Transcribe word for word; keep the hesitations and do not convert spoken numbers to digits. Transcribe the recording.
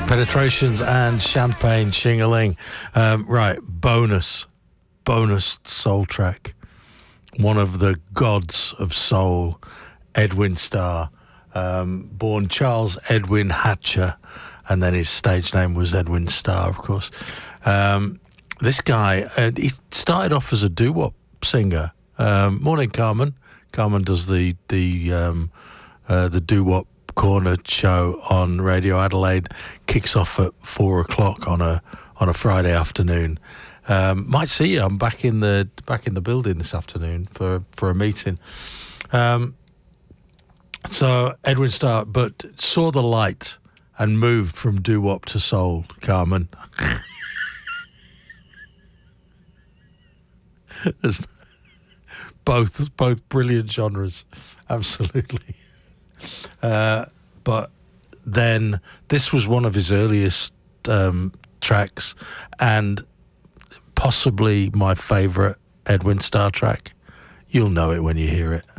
Penetrations and Champagne Shing-a-Ling. Um, right, bonus, bonus soul track. One of the gods of soul, Edwin Starr, um, born Charles Edwin Hatcher, and then his stage name was Edwin Starr, of course. Um, this guy, uh, he started off as a doo-wop singer. Um, morning, Carmen. Carmen does the the um, uh, the doo-wop corner show on Radio Adelaide. Kicks off at four o'clock on a on a Friday afternoon. Um, might see you. I'm back in the back in the building this afternoon for for a meeting. Um, so Edwin Starr, but saw the light and moved from doo-wop to soul. Carmen. There's both both brilliant genres, absolutely. Uh, but then this was one of his earliest um, tracks, and possibly my favourite Edwin Starr track. You'll know it when you hear it.